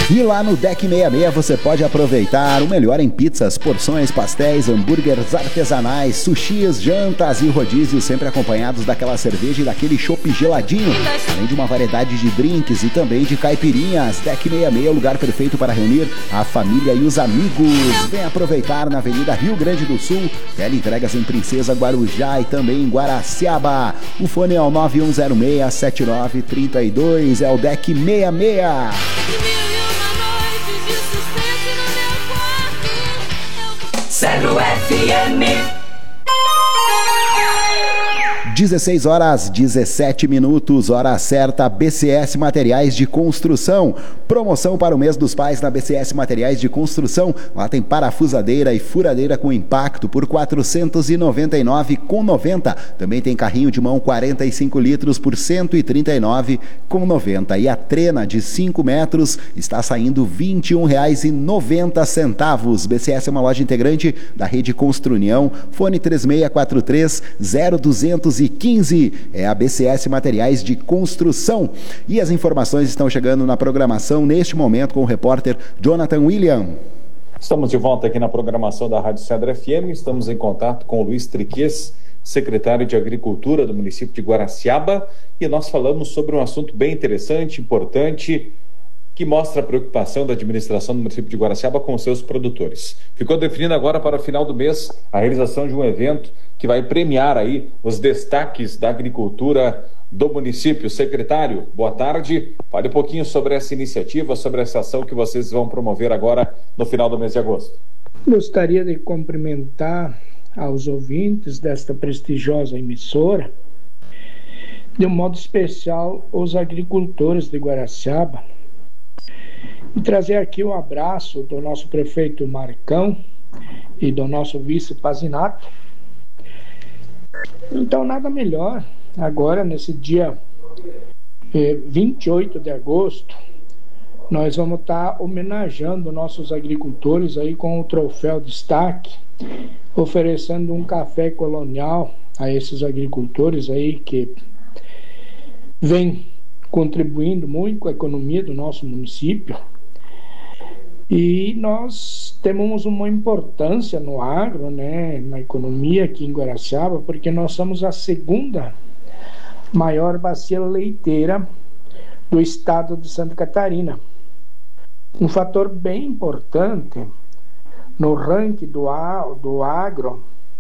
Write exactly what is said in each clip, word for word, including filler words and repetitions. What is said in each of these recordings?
E lá no Deck sessenta e seis você pode aproveitar o melhor em pizzas, porções, pastéis, hambúrgueres artesanais, sushis, jantas e rodízios, sempre acompanhados daquela cerveja e daquele chopp geladinho, além de uma variedade de drinks e também de caipirinhas. Deck sessenta e seis é o lugar perfeito para reunir a família e os amigos. Vem aproveitar na Avenida Rio Grande do Sul, entregas em Princesa, Guarujá e também em Guaraciaba. O fone é o nove um zero seis, sete nove três dois, é o Deck sessenta e seis. Zero F M. dezesseis horas, dezessete minutos, hora certa. B C S Materiais de Construção. Promoção para o mês dos pais na B C S Materiais de Construção. Lá tem parafusadeira e furadeira com impacto por quatrocentos e noventa e nove reais com noventa. Também tem carrinho de mão quarenta e cinco litros por cento e trinta e nove reais com noventa. E a trena de cinco metros está saindo vinte e um reais e noventa centavos. B C S é uma loja integrante da rede Construnião. Fone três seis quatro três, zero dois um cinco. É a B C S Materiais de Construção. E as informações estão chegando na programação neste momento com o repórter Jonathan William. Estamos de volta aqui na programação da Rádio Cedro F M. Estamos em contato com o Luiz Triques, secretário de Agricultura do município de Guaraciaba, e nós falamos sobre um assunto bem interessante, importante, que mostra a preocupação da administração do município de Guaraciaba com os seus produtores. Ficou definido agora para o final do mês a realização de um evento que vai premiar aí os destaques da agricultura do município. Secretário, boa tarde. Fale um pouquinho sobre essa iniciativa, sobre essa ação que vocês vão promover agora no final do mês de agosto. Gostaria de cumprimentar aos ouvintes desta prestigiosa emissora, de um modo especial os agricultores de Guaraciaba, e trazer aqui um abraço do nosso prefeito Marcão e do nosso vice Pazinato. Então, nada melhor, agora nesse dia eh, vinte e oito de agosto, nós vamos estar homenageando nossos agricultores aí com o troféu destaque, oferecendo um café colonial a esses agricultores aí que vêm contribuindo muito com a economia do nosso município. E nós temos uma importância no agro, né, na economia aqui em Guaraciaba, porque nós somos a segunda maior bacia leiteira do estado de Santa Catarina. Um fator bem importante no ranking do, do agro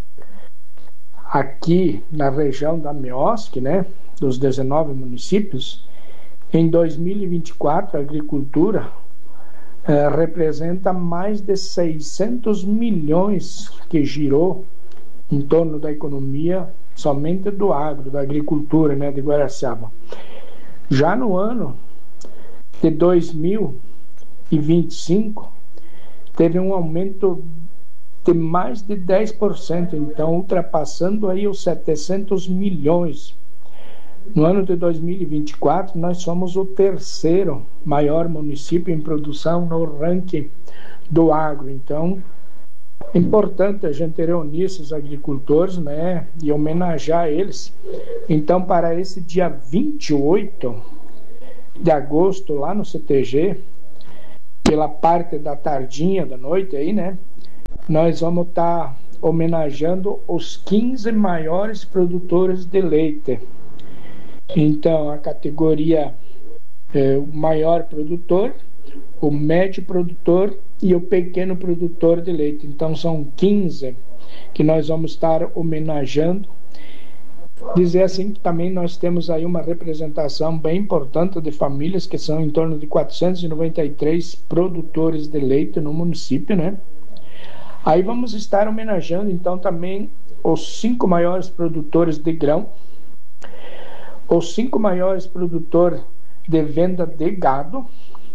aqui na região da MEOSC, né, dos dezenove municípios. Em dois mil e vinte e quatro, a agricultura eh, representa mais de seiscentos milhões que girou em torno da economia somente do agro, da agricultura, né, de Guaraciaba. Já no ano de dois mil e vinte e cinco, teve um aumento de mais de dez por cento, então ultrapassando aí os setecentos milhões. No ano de dois mil e vinte e quatro, nós somos o terceiro maior município em produção no ranking do agro. Então, é importante a gente reunir esses agricultores, né, e homenagear eles. Então, para esse dia vinte e oito de agosto, lá no C T G, pela parte da tardinha da noite aí, né, nós vamos estar tá homenageando os quinze maiores produtores de leite. Então, a categoria é, o maior produtor, o médio produtor e o pequeno produtor de leite. Então, são quinze que nós vamos estar homenageando. Dizer assim que também nós temos aí uma representação bem importante de famílias, que são em torno de quatrocentos e noventa e três produtores de leite no município, né? Aí vamos estar homenageando, então, também os cinco maiores produtores de grão, os cinco maiores produtores de venda de gado,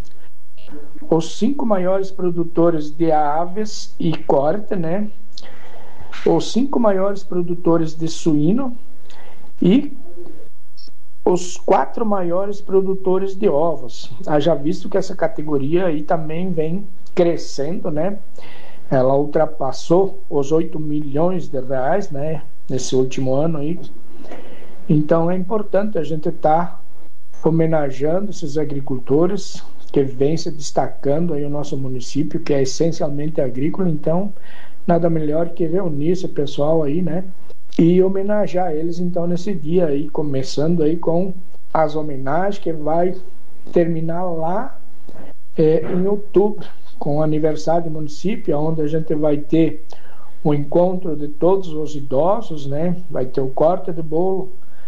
os cinco maiores produtores de aves e corte, né? Os cinco maiores produtores de suíno e os quatro maiores produtores de ovos. Haja visto que essa categoria aí também vem crescendo, né? Ela ultrapassou os oito milhões de reais, né? Nesse último ano aí. Então é importante a gente estar homenageando esses agricultores que vem se destacando aí o nosso município, que é essencialmente agrícola. Então, nada melhor que reunir esse pessoal aí, né? E homenagear eles, então, nesse dia aí, começando aí com as homenagens, que vai terminar lá é, em outubro, com o aniversário do município, onde a gente vai ter o encontro de todos os idosos, né? Vai ter o corte de bolo,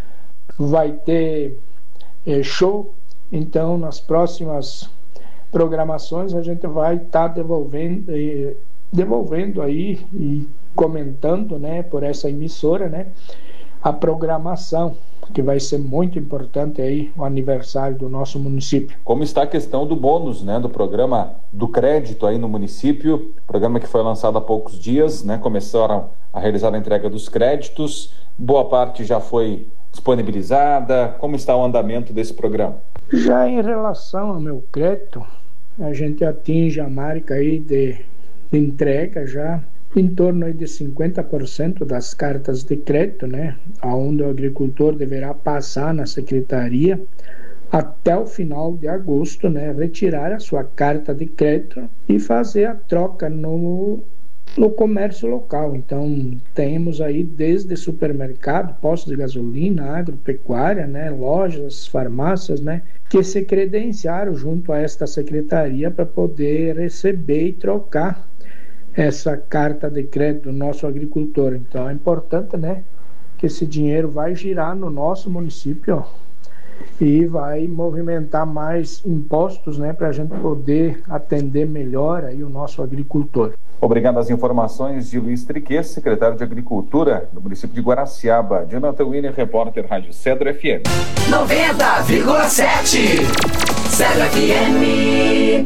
vai ter é, show. Então, nas próximas programações, a gente vai estar tá devolvendo, eh, devolvendo aí e comentando, né, por essa emissora, né, a programação, que vai ser muito importante aí, o aniversário do nosso município. Como está a questão do bônus, né, do programa do crédito aí no município, programa que foi lançado há poucos dias, né, começaram a realizar a entrega dos créditos, boa parte já foi disponibilizada. Como está o andamento desse programa? Já em relação ao meu crédito, a gente atinge a marca aí de, de entrega já em torno aí de cinquenta por cento das cartas de crédito, né, onde o agricultor deverá passar na secretaria até o final de agosto, né, retirar a sua carta de crédito e fazer a troca no, no comércio local. Então, temos aí desde supermercado, postos de gasolina, agropecuária, né, lojas, farmácias, né, que se credenciaram junto a esta secretaria para poder receber e trocar essa carta de crédito do nosso agricultor. Então é importante, né, que esse dinheiro vai girar no nosso município, ó, e vai movimentar mais impostos, né, para a gente poder atender melhor aí o nosso agricultor. Obrigado às informações de Luiz Triquês, secretário de Agricultura do município de Guaraciaba. Jonathan Wiener, repórter Rádio Cedro F M. noventa vírgula sete Cedro F M.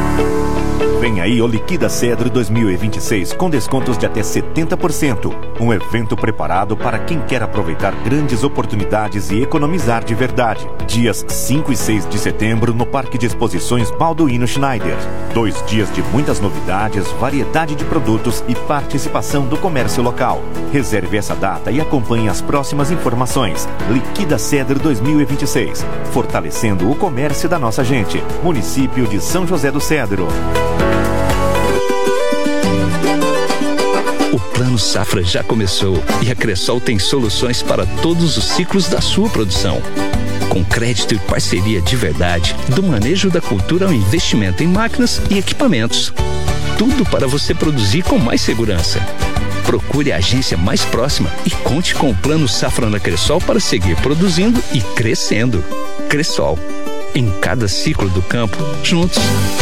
Vem aí o Liquida Cedro dois mil e vinte e seis com descontos de até setenta por cento. Um evento preparado para quem quer aproveitar grandes oportunidades e economizar de verdade. Dias cinco e seis de setembro no Parque de Exposições Balduino Schneider. Dois dias de muitas novidades, variedade de produtos e participação do comércio local. Reserve essa data e acompanhe as próximas informações. Liquida Cedro dois mil e vinte e seis. Fortalecendo o comércio da nossa gente. Município de São José do Cedro. O Plano Safra já começou e a Cressol tem soluções para todos os ciclos da sua produção. Com crédito e parceria de verdade, do manejo da cultura ao investimento em máquinas e equipamentos. Tudo para você produzir com mais segurança. Procure a agência mais próxima e conte com o Plano Safra na Cressol para seguir produzindo e crescendo. Cressol, em cada ciclo do campo, juntos.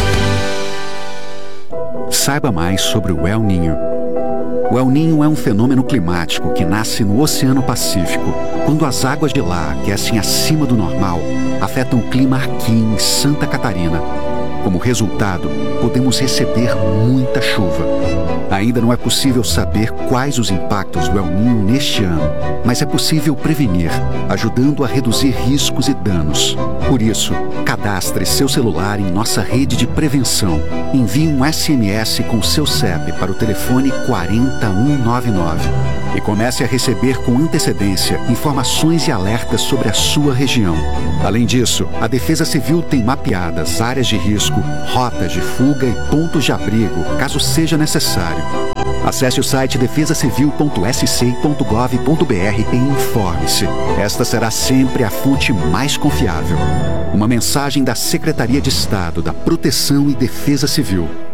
Saiba mais sobre o El Niño. O El Niño é um fenômeno climático que nasce no Oceano Pacífico, quando as águas de lá aquecem acima do normal, afetam o clima aqui em Santa Catarina. Como resultado, podemos receber muita chuva. Ainda não é possível saber quais os impactos do El Niño neste ano, mas é possível prevenir, ajudando a reduzir riscos e danos. Por isso, cadastre seu celular em nossa rede de prevenção. Envie um S M S com seu C E P para o telefone quatro zero um nove nove e comece a receber com antecedência informações e alertas sobre a sua região. Além disso, a Defesa Civil tem mapeadas áreas de risco, rotas de fuga e pontos de abrigo, caso seja necessário. Acesse o site defesa civil ponto s c ponto gov ponto b r e informe-se. Esta será sempre a fonte mais confiável. Uma mensagem da Secretaria de Estado da Proteção e Defesa Civil.